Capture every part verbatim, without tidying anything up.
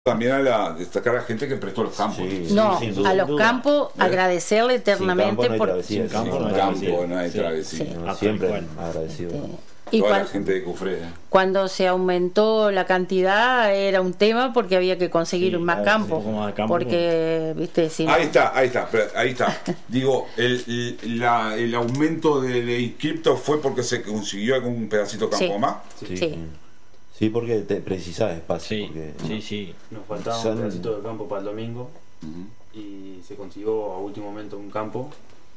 También a la, destacar a la gente que prestó los campos. Sí, No, sí, a los duda. campos ¿Eh? agradecerle eternamente sin campo no hay por travesía, Sin campo campo, no hay campo, travesía. no hay Sí. travesía. Sí. No, siempre agradecido. Sí. Y Toda cuan- la gente de Cufré. ¿eh? cuando se aumentó la cantidad era un tema porque había que conseguir Sí, más claro, campo, un poco más de campo. porque viste si no- Ahí está, ahí está, espera, ahí está. Digo, el, el, la- el aumento de, de inscriptos fue porque se consiguió algún pedacito de campo Sí. más. Sí, Sí. sí, porque te precisás espacio. Sí, Porque, sí, sí. Nos faltaba Son- un pedacito de campo para el domingo Ujú. y se consiguió a último momento un campo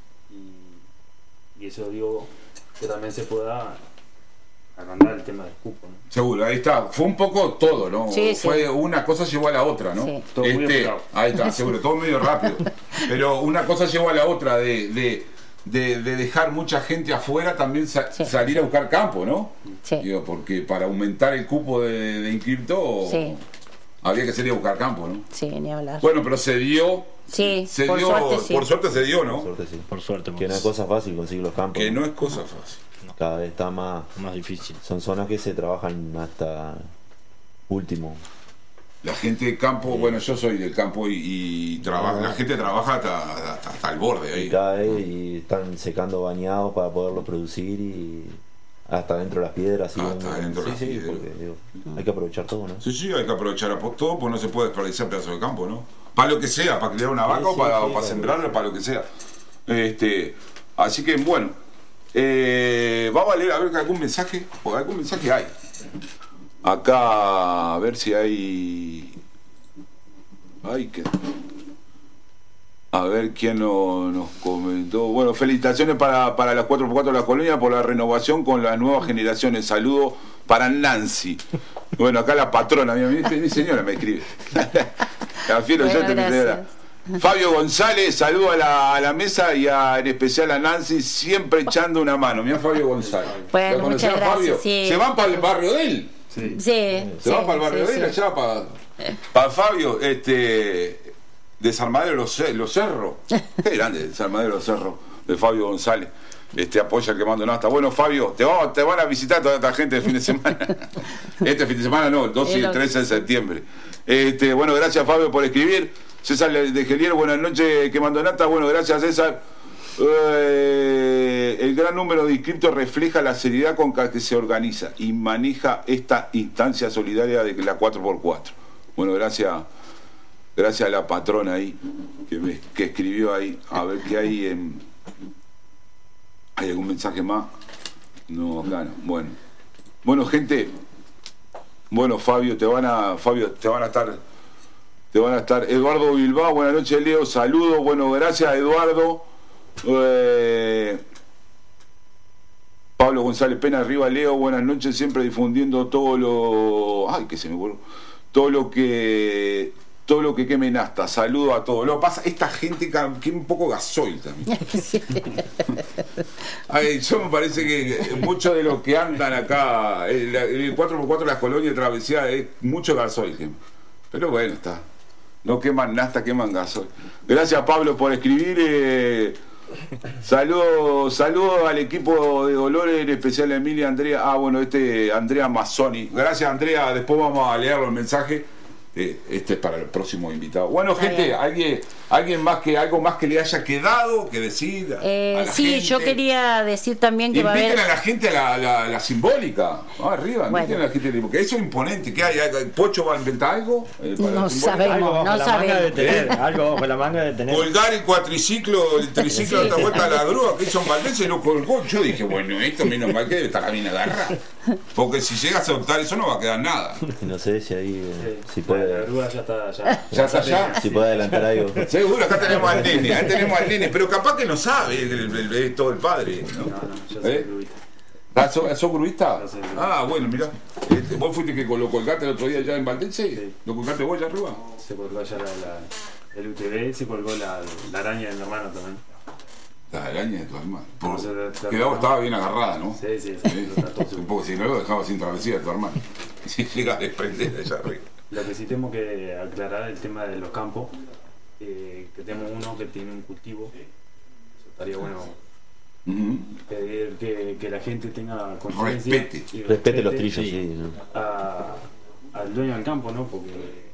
y, y eso digo que también se pueda agrandar el tema del cupo, ¿no? Seguro, ahí está. Fue un poco todo, ¿no? Sí, Fue sí. una cosa llevó a la otra, ¿no? Sí. Todo muy Este, apurado. ahí está, seguro, todo medio rápido. Pero una cosa llevó a la otra de, de, de, de dejar mucha gente afuera también sa- Sí. salir a buscar campo, ¿no? Sí. Digo, porque para aumentar el cupo de, de inscripto Sí. había que salir a buscar campo, ¿no? Sí, ni hablar. Bueno, pero se dio. Sí, se por dio, suerte sí. por suerte se dio, por ¿no? suerte, sí. Por suerte. Que no más, es cosa fácil conseguir los campos. Que ¿no? no es cosa fácil. Cada vez está más. más difícil. Son zonas que se trabajan hasta último. La gente de campo, bueno, yo soy del campo y, y trabaja, la gente trabaja hasta, hasta, hasta el borde Y ahí. cae y están secando bañados para poderlo producir y hasta dentro de las piedras. y Hasta un- dentro de sí, las sí, piedras. porque digo, hay que aprovechar todo, ¿no? Sí, sí, hay que aprovechar a po- todo, pues no se puede desperdiciar pedazos de campo, ¿no? Para lo que sea, para criar una vaca Sí, o sí, para, sí, o para para sembrarla, lo que para lo que sea. Este, así que, bueno, eh, vamos a leer a ver que algún mensaje, o algún mensaje hay. Acá, a ver si hay... Ay, que... A ver quién no- nos comentó. Bueno, felicitaciones para, para las cuatro por cuatro de la colonia por la renovación con las nuevas generaciones. Saludo para Nancy. Bueno, acá la patrona, mi, mi- mi señora me escribe. La fiero Bueno, yo te gracias. Fabio González, saludo a la, a la mesa y a, en especial a Nancy, siempre echando una mano. Mira Fabio González. Bueno, ¿La conocés muchas a Fabio? gracias, sí. Se van para el barrio de él. Sí. Sí, Se sí, van para el barrio sí, de él, sí. allá para, para Fabio, este, Desarmadero Los, Ce- Los Cerros. Qué grande, Desarmadero Los Cerros, de Fabio González. Este apoya el quemando nasta. Bueno, Fabio, te, vamos, te van a visitar toda esta gente el fin de semana. Este fin de semana no, el doce y el El trece de septiembre. Este, bueno, gracias Fabio por escribir. César de Gelier, buenas noches, quemando nata. Bueno, gracias César. Eh, el gran número de inscriptos refleja la seriedad con que se organiza y maneja esta instancia solidaria de la cuatro por cuatro. Bueno, gracias gracias a la patrona ahí que, me, que escribió ahí. A ver qué hay en... ¿Hay algún mensaje más? No, acá no. Bueno. Bueno, gente. Bueno, Fabio, te van a... Fabio, te van a estar... Te van a estar... Eduardo Bilbao, buenas noches, Leo. Saludos. Bueno, gracias, Eduardo. Eh, Pablo González Pena, arriba, Leo. Buenas noches, siempre difundiendo todo lo... Ay, que se me vuelve... Todo lo que... Todo lo que queme nasta. Saludo a todos. Lo que pasa, esta gente ca- que un poco gasoil también. Sí. Ay, yo me parece que mucho de lo que andan acá, el, el cuatro por cuatro de las colonias de travesía es mucho gasoil. que- Pero bueno, está. No queman nasta, queman gasoil. Gracias, Pablo, por escribir. Eh, saludos saludo al equipo de Dolores, en especial a Emilia, Andrea. Ah, bueno, este Andrea Mazzoni. Gracias, Andrea. Después vamos a leer los mensajes. Eh, este es para el próximo invitado. Bueno, Está gente, bien. alguien, alguien más que algo más que le haya quedado que decir. A, Eh, a la sí, gente. yo quería decir también que va a Inviten haber... a la gente a la, la, la simbólica. Vamos arriba, Bueno. inviten a la gente, porque eso es imponente. ¿Qué hay? ¿Hay- ¿Pocho va a inventar algo? eh, para No la simbólica? sabemos. Algo bajo no la manga de sabemos. tener. Algo bajo la manga de tener. Colgar el cuatriciclo, el triciclo de esta vuelta a la grúa que hizo en Valdés se lo colgó. Yo dije, bueno, esto menos mal que debe estar la mina agarrada. Porque si llegas a adoptar eso no va a quedar nada. No sé si ahí eh, si Bueno, la puede, grúa ya está, ya. Ya está allá. si puede adelantar algo. Seguro, acá tenemos al nene, ahí tenemos al nene, pero capaz que no sabe el, el- el- el- todo el padre. ¿no? No, no, yo soy ¿Eh? gruita. Ah, ¿sos, sos gruista? Yo soy gruista. Ah, bueno, mirá. Este, ¿Vos fuiste que lo colgaste el otro día allá en Valdense? Sí. ¿Lo colgaste vos allá arriba? Se colgó ya la, la, el U T V, se colgó la, la araña de mi hermano también. La araña de tu hermano. No se le- se le- Quedaba, estaba bien agarrada, ¿no? Sí, sí, sí. Está todo Un sucio. poco, si no lo dejaba sin travesía de tu hermano. Si llega a desprender de allá arriba. Lo que sí tengo que aclarar el tema de los campos, eh, que tenemos uno que tiene un cultivo. Eso estaría bueno Ujú. pedir que, que la gente tenga conciencia Respete. y Respete los respete trillos, Sí. sí. ¿no? a- al dueño del campo, ¿no? Porque